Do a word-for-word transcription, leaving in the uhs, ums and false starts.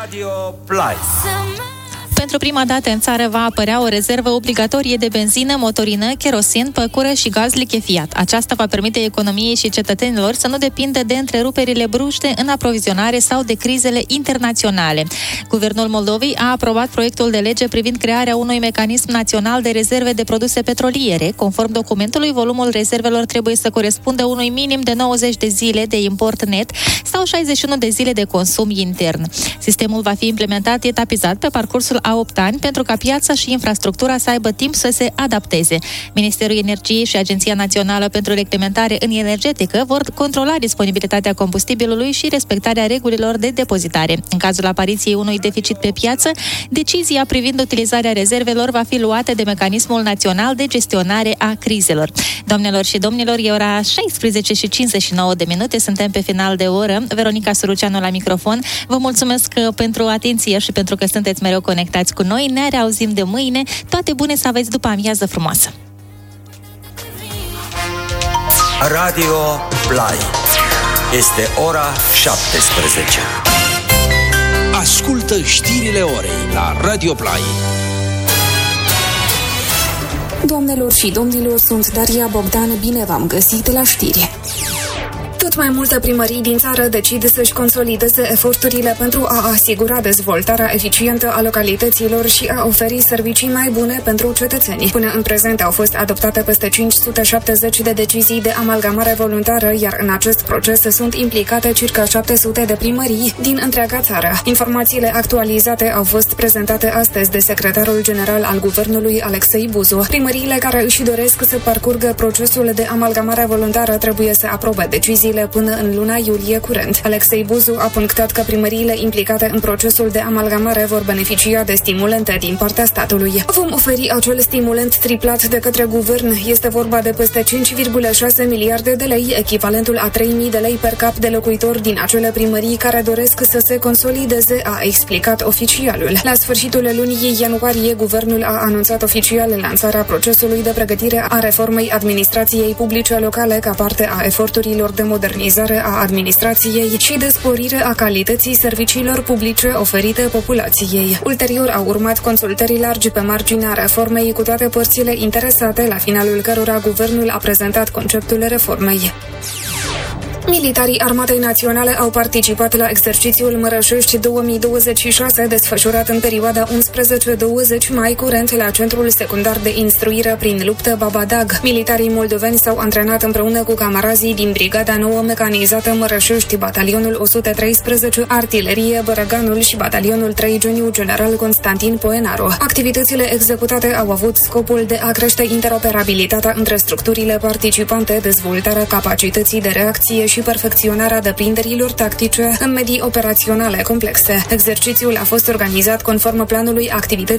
Radio Play. Pentru prima dată în țară va apărea o rezervă obligatorie de benzină, motorină, kerosin, păcură și gaz lichefiat. Aceasta va permite economiei și cetățenilor să nu depindă de întreruperile bruște în aprovizionare sau de crizele internaționale. Guvernul Moldovei a aprobat proiectul de lege privind crearea unui mecanism național de rezerve de produse petroliere. Conform documentului, volumul rezervelor trebuie să corespundă unui minim de nouăzeci de zile de import net sau șaizeci și unu de zile de consum intern. Sistemul va fi implementat etapizat pe parcursul a opt ani pentru ca piața și infrastructura să aibă timp să se adapteze. Ministerul Energiei și Agenția Națională pentru Reglementare în Energetică vor controla disponibilitatea combustibilului și respectarea regulilor de depozitare. În cazul apariției unui deficit pe piață, decizia privind utilizarea rezervelor va fi luată de Mecanismul Național de Gestionare a Crizelor. Doamnelor și domnilor, e ora șaisprezece și cincizeci și nouă de minute, suntem pe final de oră. Veronica Suruceanu la microfon. Vă mulțumesc pentru atenție și pentru că sunteți mereu conectați cu noi. Ne reauzim de mâine. Toate bune, să aveți după amiază frumoasă. Radio Play. Este ora șaptesprezece. Ascultă știrile orei la Radio Play. Doamnelor și domnilor, sunt Daria Bogdan, bine v-am găsit la știri. Tot mai multe primării din țară decid să-și consolideze eforturile pentru a asigura dezvoltarea eficientă a localităților și a oferi servicii mai bune pentru cetățeni. Până în prezent au fost adoptate peste cinci sute șaptezeci de decizii de amalgamare voluntară, iar în acest proces sunt implicate circa șapte sute de primării din întreaga țară. Informațiile actualizate au fost prezentate astăzi de secretarul general al Guvernului, Alexei Buzu. Primăriile care își doresc să parcurgă procesul de amalgamare voluntară trebuie să aprobe deciziile până în luna iulie curent. Alexei Buzu a punctat că primăriile implicate în procesul de amalgamare vor beneficia de stimulente din partea statului. Vom oferi acel stimulent triplat de către guvern. Este vorba de peste cinci virgulă șase miliarde de lei, echivalentul a trei mii de lei per cap de locuitor din acele primării care doresc să se consolideze, a explicat oficialul. La sfârșitul lunii ianuarie, guvernul a anunțat oficial lansarea procesului de pregătire a reformei administrației publice locale ca parte a eforturilor de modernizare a administrației și de sporire a calității serviciilor publice oferite populației. Ulterior au urmat consultări largi pe marginea reformei cu toate părțile interesate, la finalul cărora guvernul a prezentat conceptul reformei. Militarii Armatei Naționale au participat la exercițiul Mărășești două mii douăzeci și șase, desfășurat în perioada unsprezece douăzeci mai curent la Centrul Secundar de Instruire prin Luptă Babadag. Militarii moldoveni s-au antrenat împreună cu camarazii din Brigada nouă Mecanizată Mărășești, Batalionul o sută treisprezece, Artilerie Bărăganul și Batalionul trei Geniu General Constantin Poenaru. Activitățile executate au avut scopul de a crește interoperabilitatea între structurile participante, dezvoltarea capacității de reacție și și perfecționarea deprinderilor tactice în medii operaționale complexe. Exercițiul a fost organizat conform planului activității